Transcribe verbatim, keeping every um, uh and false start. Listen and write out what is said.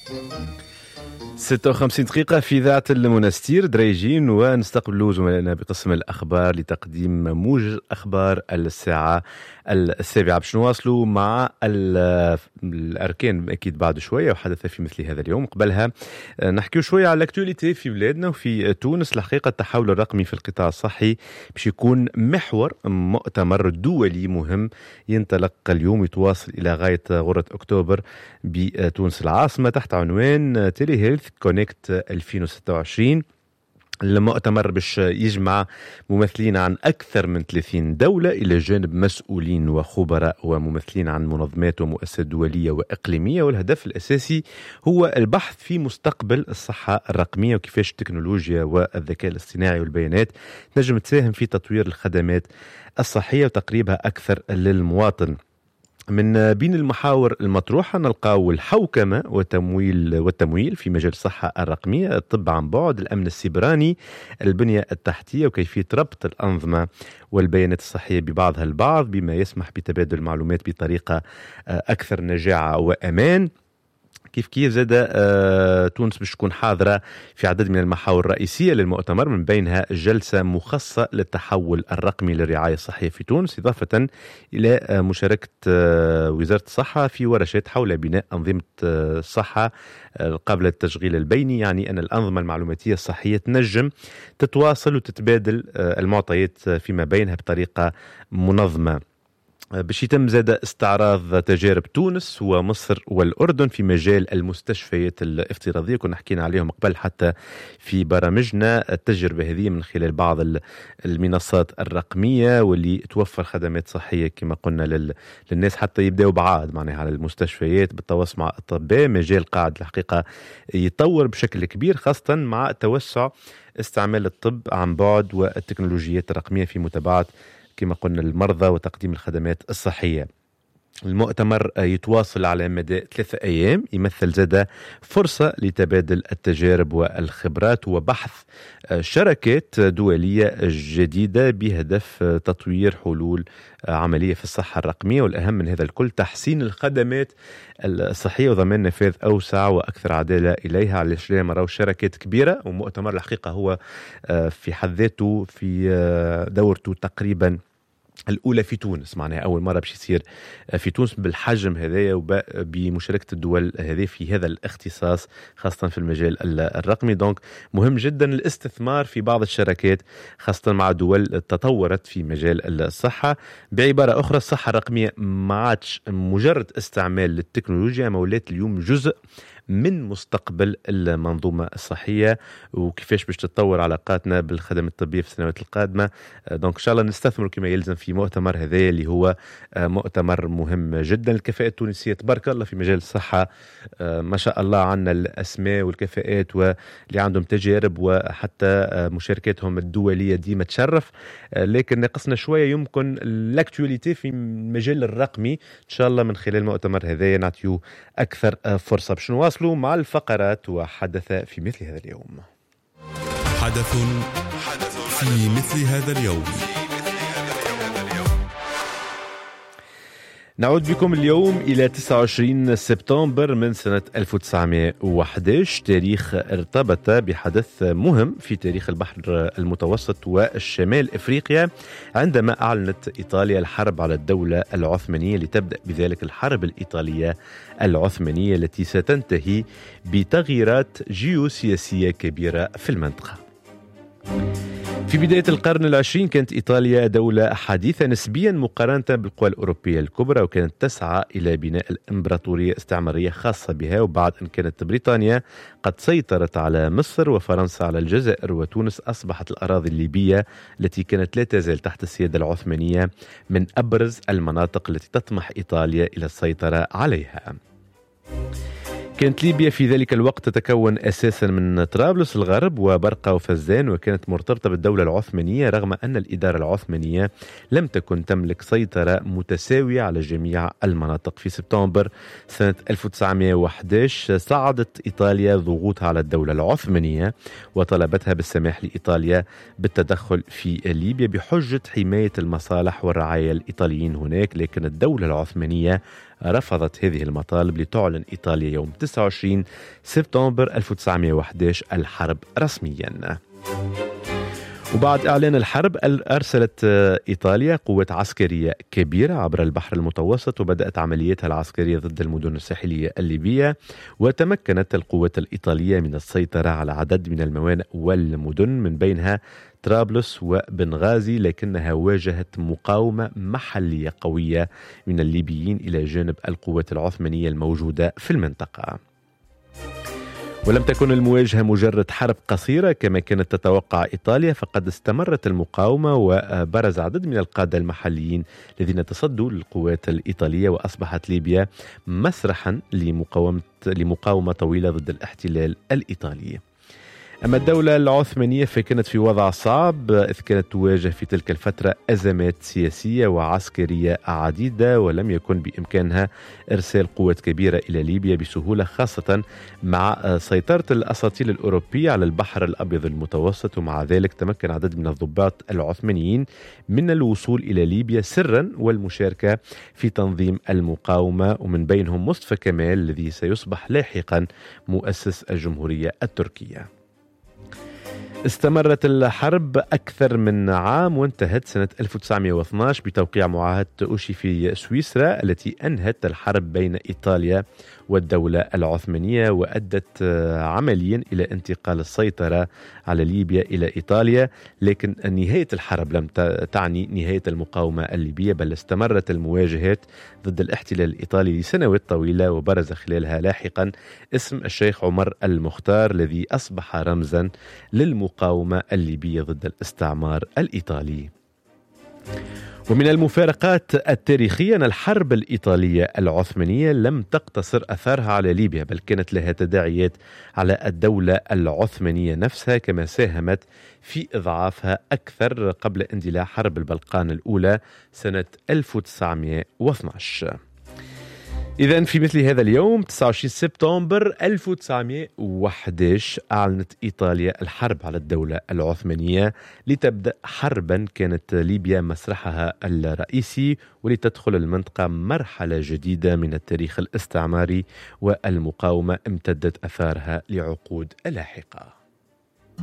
ستة وخمسين دقيقة في إذاعة المنستير دريجين، ونستقبل زملائنا بقسم الأخبار لتقديم موجز أخبار الساعة السابعة. باش نواصلوا مع الأركان أكيد بعد شوية وحدث في مثل هذا اليوم. قبلها نحكي شوية على الأكتواليتي في بلادنا وفي تونس. الحقيقة التحول الرقمي في القطاع الصحي باش يكون محور مؤتمر دولي مهم ينطلق اليوم يتواصل إلى غاية غرة أكتوبر بتونس العاصمة تحت عنوان تيلي هيلث كونكت ألفين وستة وعشرين. المؤتمر باش يجمع ممثلين عن أكثر من ثلاثين دولة إلى جانب مسؤولين وخبراء وممثلين عن منظمات ومؤسسات دولية وإقليمية، والهدف الأساسي هو البحث في مستقبل الصحة الرقمية وكيفاش التكنولوجيا والذكاء الاصطناعي والبيانات نجم تساهم في تطوير الخدمات الصحية وتقريبها أكثر للمواطن. من بين المحاور المطروحة نلقاو الحوكمة والتمويل والتمويل في مجال الصحة الرقمية، الطب عن بعد، الأمن السيبراني، البنية التحتية وكيفية ربط الأنظمة والبيانات الصحية ببعضها البعض بما يسمح بتبادل المعلومات بطريقة أكثر نجاعة وأمان. كيف كيف زاد آه تونس باش تكون حاضرة في عدد من المحاور الرئيسية للمؤتمر، من بينها جلسة مخصصة للتحول الرقمي للرعاية الصحية في تونس، إضافة إلى آه مشاركة آه وزارة الصحة في ورشات حول بناء أنظمة آه الصحة آه قبل التشغيل البيني، يعني أن الأنظمة المعلوماتية الصحية تنجم تتواصل وتتبادل آه المعطيات فيما بينها بطريقة منظمة. باش يتم زاد استعراض تجارب تونس ومصر والأردن في مجال المستشفيات الافتراضية، كنا حكينا عليهم قبل حتى في برامجنا. التجربة هذه من خلال بعض المنصات الرقمية واللي توفر خدمات صحية كما قلنا للناس حتى يبدأوا بعاد معناها على المستشفيات بالتواصل مع الأطباء. مجال قاعد الحقيقة يطور بشكل كبير، خاصة مع توسع استعمال الطب عن بعد والتكنولوجيات الرقمية في متابعة كما قلنا المرضى وتقديم الخدمات الصحية. المؤتمر يتواصل على مدى ثلاثة أيام، يمثل زادة فرصة لتبادل التجارب والخبرات وبحث شراكات دولية جديدة بهدف تطوير حلول عملية في الصحة الرقمية، والأهم من هذا الكل تحسين الخدمات الصحية وضمان نفاذ أوسع وأكثر عدالة إليها. على الشريعة راهو شراكات كبيرة، ومؤتمر الحقيقة هو في حد ذاته في دورته تقريبا الأولى في تونس، معناها أول مرة باش يصير في تونس بالحجم هذايا وبمشاركة الدول هذه في هذا الاختصاص خاصة في المجال الرقمي. دونك مهم جدا الاستثمار في بعض الشراكات خاصة مع دول تطورت في مجال الصحة. بعبارة أخرى الصحة الرقمية ما عادش مجرد استعمال للتكنولوجيا، مولات اليوم جزء من مستقبل المنظومة الصحية وكيفاش باش تتطور علاقاتنا بالخدمات الطبية في السنوات القادمة. دونك إن شاء الله نستثمر كما يلزم في مؤتمر هذا اللي هو مؤتمر مهم جدا. الكفاءات التونسية تبارك الله في مجال الصحة ما شاء الله، عنا الأسماء والكفاءات واللي عندهم تجارب وحتى مشاركاتهم الدولية ديما تشرف، لكن ناقصنا شوية يمكن الاكتواليتي في المجال الرقمي. إن شاء الله من خلال المؤتمر هذا نعطيو أكثر فرصة. باش نواصلوا مع الفقرات وحدث في مثل هذا اليوم. حدث في مثل هذا اليوم. نعود بكم اليوم إلى تسعة وعشرين سبتمبر من سنة ألف وتسعمائة وأحد عشر، تاريخ ارتبط بحدث مهم في تاريخ البحر المتوسط والشمال إفريقيا، عندما أعلنت إيطاليا الحرب على الدولة العثمانية لتبدأ بذلك الحرب الإيطالية العثمانية التي ستنتهي بتغييرات جيوسياسية كبيرة في المنطقة. في بداية القرن العشرين كانت إيطاليا دولة حديثة نسبيا مقارنة بالقوى الأوروبية الكبرى، وكانت تسعى إلى بناء الإمبراطورية استعمارية خاصة بها. وبعد أن كانت بريطانيا قد سيطرت على مصر وفرنسا على الجزائر وتونس، أصبحت الأراضي الليبية التي كانت لا تزال تحت السيادة العثمانية من أبرز المناطق التي تطمح إيطاليا إلى السيطرة عليها. كانت ليبيا في ذلك الوقت تتكون أساسا من طرابلس الغرب وبرقة وفزان، وكانت مرتبطة بالدولة العثمانية رغم أن الإدارة العثمانية لم تكن تملك سيطرة متساوية على جميع المناطق. في سبتمبر سنة ألف وتسعمائة وأحد عشر صعدت إيطاليا ضغوطها على الدولة العثمانية وطلبتها بالسماح لإيطاليا بالتدخل في ليبيا بحجة حماية المصالح والرعاية الإيطاليين هناك، لكن الدولة العثمانية رفضت هذه المطالب لتعلن إيطاليا يوم تسعة وعشرين سبتمبر ألف وتسعمائة وأحد عشر الحرب رسمياً. وبعد إعلان الحرب أرسلت إيطاليا قوات عسكرية كبيرة عبر البحر المتوسط وبدأت عملياتها العسكرية ضد المدن الساحلية الليبية، وتمكنت القوات الإيطالية من السيطرة على عدد من الموانئ والمدن من بينها طرابلس وبنغازي، لكنها واجهت مقاومة محلية قوية من الليبيين إلى جانب القوات العثمانية الموجودة في المنطقة. ولم تكن المواجهة مجرد حرب قصيرة كما كانت تتوقع إيطاليا، فقد استمرت المقاومة وبرز عدد من القادة المحليين الذين تصدوا للقوات الإيطالية، وأصبحت ليبيا مسرحا لمقاومة لمقاومة طويلة ضد الاحتلال الإيطالي. أما الدولة العثمانية فكانت في وضع صعب، إذ كانت تواجه في تلك الفترة أزمات سياسية وعسكرية عديدة، ولم يكن بإمكانها إرسال قوات كبيرة إلى ليبيا بسهولة، خاصة مع سيطرة الأساطيل الأوروبية على البحر الأبيض المتوسط. ومع ذلك تمكن عدد من الضباط العثمانيين من الوصول إلى ليبيا سرا والمشاركة في تنظيم المقاومة، ومن بينهم مصطفى كمال الذي سيصبح لاحقا مؤسس الجمهورية التركية. استمرت الحرب أكثر من عام وانتهت سنة ألف وتسعمائة واثني عشر بتوقيع معاهدة أوشي في سويسرا التي أنهت الحرب بين إيطاليا والدولة العثمانية، وأدت عمليا إلى انتقال السيطرة على ليبيا إلى إيطاليا. لكن نهاية الحرب لم تعني نهاية المقاومة الليبية، بل استمرت المواجهات ضد الاحتلال الإيطالي لسنوات طويلة، وبرز خلالها لاحقا اسم الشيخ عمر المختار الذي أصبح رمزا للمقاومة الليبية ضد الاستعمار الإيطالي. ومن المفارقات التاريخية أن الحرب الإيطالية العثمانية لم تقتصر أثارها على ليبيا، بل كانت لها تداعيات على الدولة العثمانية نفسها، كما ساهمت في إضعافها أكثر قبل اندلاع حرب البلقان الأولى سنة ألف وتسعمائة واثني عشر. إذن في مثل هذا اليوم تسعة وعشرين سبتمبر ألف وتسعمائة وأحد عشر أعلنت إيطاليا الحرب على الدولة العثمانية لتبدأ حربا كانت ليبيا مسرحها الرئيسي، ولتدخل المنطقة مرحلة جديدة من التاريخ الاستعماري، والمقاومة امتدت أثارها لعقود لاحقة.